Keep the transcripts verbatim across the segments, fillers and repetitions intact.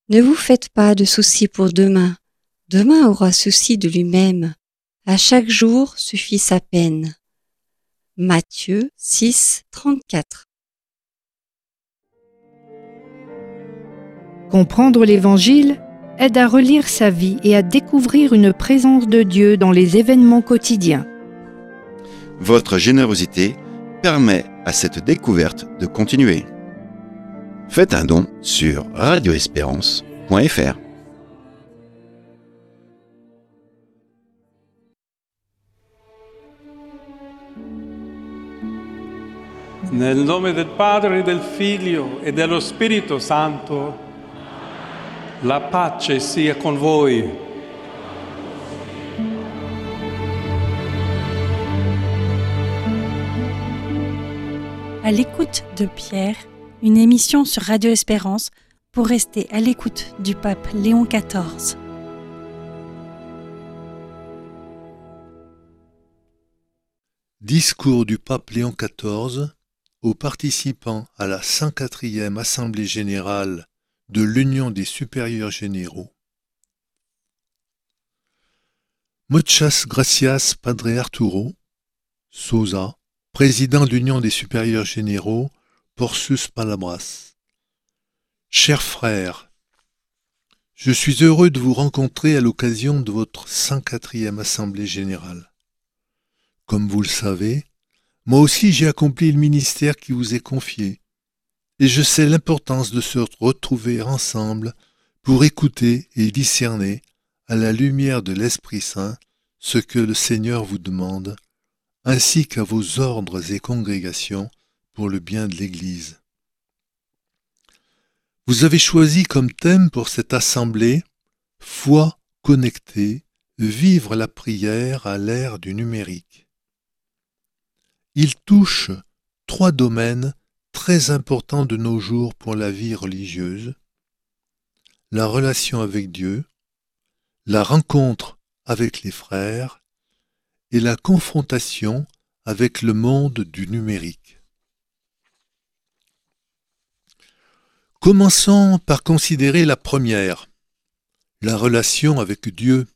Ne vous faites pas de soucis pour demain. Demain aura souci de lui-même. À chaque jour suffit sa peine. Matthieu six, trente-quatre. Comprendre l'Évangile aide à relire sa vie et à découvrir une présence de Dieu dans les événements quotidiens. Votre générosité permet à cette découverte de continuer. Faites un don sur radio espérance point f r. Nel nome del Padre, del Figlio e dello Spirito Santo, la pace sia con voi. À l'écoute de Pierre, une émission sur Radio Espérance pour rester à l'écoute du pape Léon quatorze. Discours du pape Léon quatorze aux participants à la cent quatrième Assemblée générale de l'Union des supérieurs généraux. Muchas gracias, Padre Arturo Souza, président de l'Union des supérieurs généraux, por sus palabras. Chers frères, je suis heureux de vous rencontrer à l'occasion de votre cent quatrième Assemblée générale. Comme vous le savez, moi aussi j'ai accompli le ministère qui vous est confié, et je sais l'importance de se retrouver ensemble pour écouter et discerner, à la lumière de l'Esprit Saint, ce que le Seigneur vous demande, ainsi qu'à vos ordres et congrégations pour le bien de l'Église. Vous avez choisi comme thème pour cette assemblée « Foi connectée, vivre la prière à l'ère du numérique ». Il touche trois domaines très importants de nos jours pour la vie religieuse: la relation avec Dieu, la rencontre avec les frères et la confrontation avec le monde du numérique. Commençons par considérer la première, la relation avec Dieu.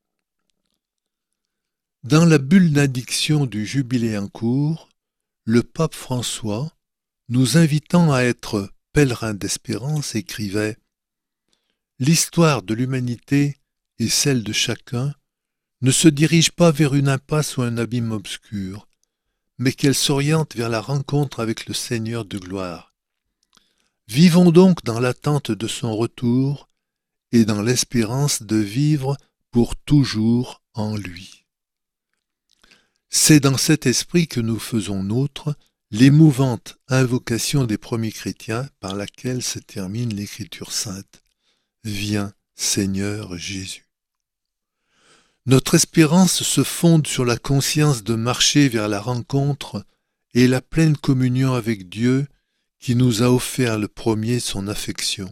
Dans la bulle d'indiction du Jubilé en cours, le pape François, nous invitant à être pèlerins d'espérance, écrivait « L'histoire de l'humanité et celle de chacun ne se dirige pas vers une impasse ou un abîme obscur, mais qu'elle s'oriente vers la rencontre avec le Seigneur de gloire. Vivons donc dans l'attente de son retour et dans l'espérance de vivre pour toujours en lui. » C'est dans cet esprit que nous faisons nôtre l'émouvante invocation des premiers chrétiens par laquelle se termine l'Écriture sainte. Viens, Seigneur Jésus. Notre espérance se fonde sur la conscience de marcher vers la rencontre et la pleine communion avec Dieu qui nous a offert le premier son affection.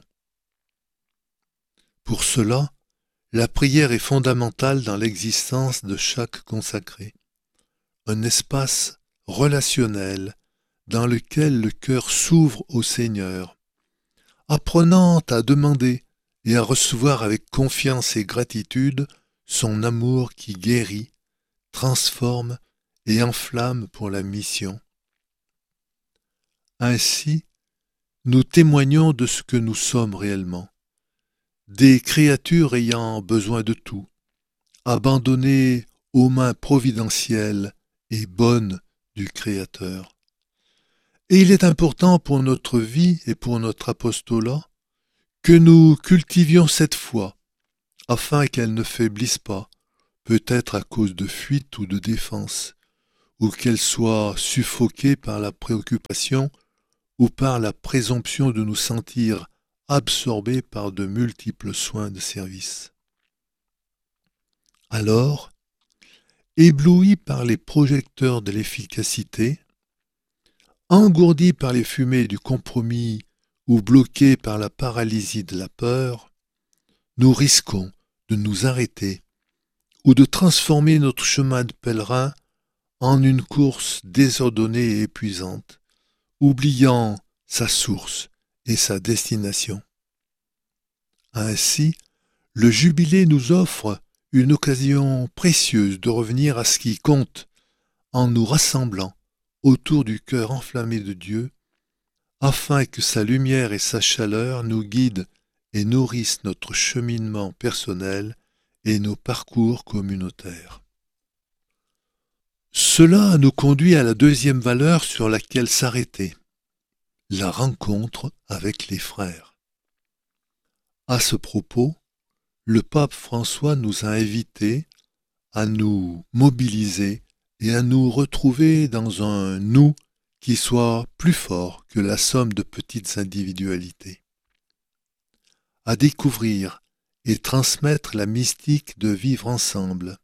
Pour cela, la prière est fondamentale dans l'existence de chaque consacré. Un espace relationnel dans lequel le cœur s'ouvre au Seigneur, apprenant à demander et à recevoir avec confiance et gratitude son amour qui guérit, transforme et enflamme pour la mission. Ainsi, nous témoignons de ce que nous sommes réellement, des créatures ayant besoin de tout, abandonnées aux mains providentielles et bonne du Créateur. Et il est important pour notre vie et pour notre apostolat que nous cultivions cette foi, afin qu'elle ne faiblisse pas, peut-être à cause de fuite ou de défense, ou qu'elle soit suffoquée par la préoccupation ou par la présomption de nous sentir absorbés par de multiples soins de service. Alors, ébloui par les projecteurs de l'efficacité, engourdi par les fumées du compromis ou bloqué par la paralysie de la peur, nous risquons de nous arrêter ou de transformer notre chemin de pèlerin en une course désordonnée et épuisante, oubliant sa source et sa destination. Ainsi, le jubilé nous offre une occasion précieuse de revenir à ce qui compte en nous rassemblant autour du cœur enflammé de Dieu, afin que sa lumière et sa chaleur nous guident et nourrissent notre cheminement personnel et nos parcours communautaires. Cela nous conduit à la deuxième valeur sur laquelle s'arrêter, la rencontre avec les frères. À ce propos, le pape François nous a invités à nous mobiliser et à nous retrouver dans un « nous » qui soit plus fort que la somme de petites individualités, à découvrir et transmettre la mystique de vivre ensemble.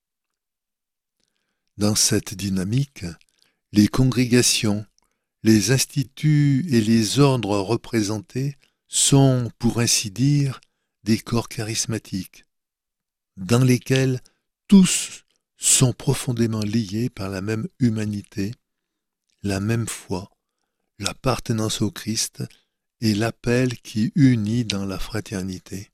Dans cette dynamique, les congrégations, les instituts et les ordres représentés sont, pour ainsi dire, des corps charismatiques, dans lesquels tous sont profondément liés par la même humanité, la même foi, l'appartenance au Christ et l'appel qui unit dans la fraternité.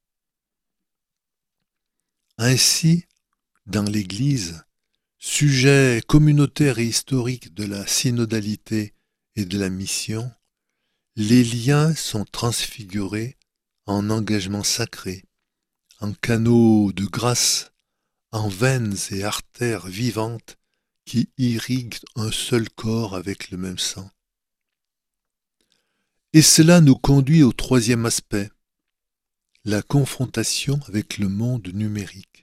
Ainsi, dans l'Église, sujet communautaire et historique de la synodalité et de la mission, les liens sont transfigurés en engagements sacrés, en canaux de grâce, en veines et artères vivantes qui irriguent un seul corps avec le même sang. Et cela nous conduit au troisième aspect, la confrontation avec le monde numérique.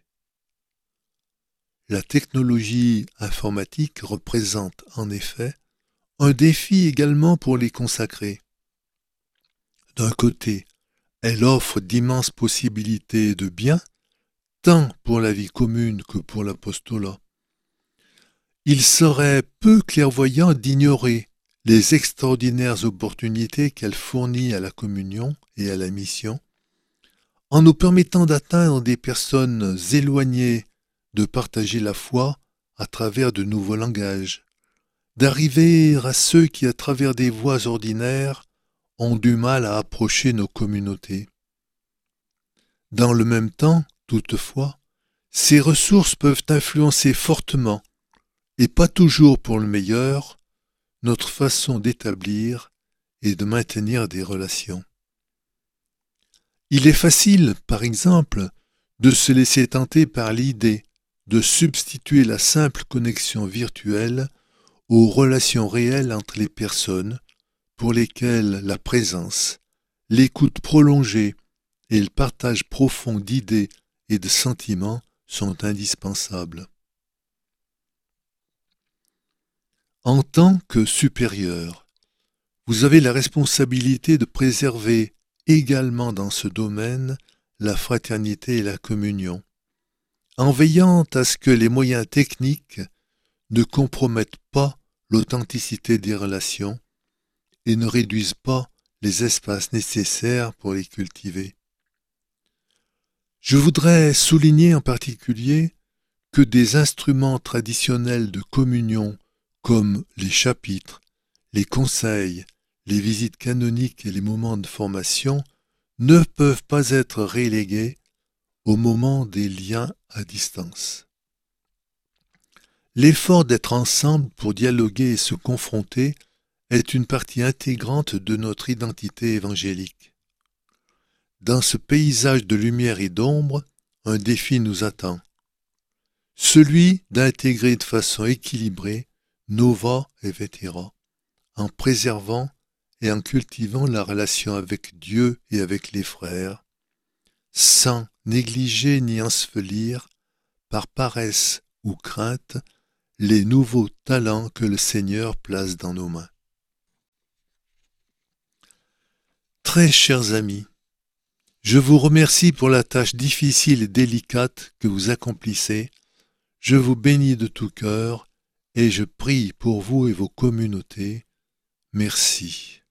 La technologie informatique représente en effet un défi également pour les consacrés. D'un côté, elle offre d'immenses possibilités de bien, tant pour la vie commune que pour l'apostolat. Il serait peu clairvoyant d'ignorer les extraordinaires opportunités qu'elle fournit à la communion et à la mission, en nous permettant d'atteindre des personnes éloignées, de partager la foi à travers de nouveaux langages, d'arriver à ceux qui, à travers des voies ordinaires, ont du mal à approcher nos communautés. Dans le même temps, toutefois, ces ressources peuvent influencer fortement, et pas toujours pour le meilleur, notre façon d'établir et de maintenir des relations. Il est facile, par exemple, de se laisser tenter par l'idée de substituer la simple connexion virtuelle aux relations réelles entre les personnes pour lesquelles la présence, l'écoute prolongée et le partage profond d'idées et de sentiments sont indispensables. En tant que supérieur, vous avez la responsabilité de préserver également dans ce domaine la fraternité et la communion, en veillant à ce que les moyens techniques ne compromettent pas l'authenticité des relations et ne réduisent pas les espaces nécessaires pour les cultiver. Je voudrais souligner en particulier que des instruments traditionnels de communion comme les chapitres, les conseils, les visites canoniques et les moments de formation ne peuvent pas être relégués au moment des liens à distance. L'effort d'être ensemble pour dialoguer et se confronter est une partie intégrante de notre identité évangélique. Dans ce paysage de lumière et d'ombre, un défi nous attend, celui d'intégrer de façon équilibrée Nova et Vetera, en préservant et en cultivant la relation avec Dieu et avec les frères, sans négliger ni ensevelir, par paresse ou crainte, les nouveaux talents que le Seigneur place dans nos mains. Très chers amis, je vous remercie pour la tâche difficile et délicate que vous accomplissez. Je vous bénis de tout cœur et je prie pour vous et vos communautés. Merci.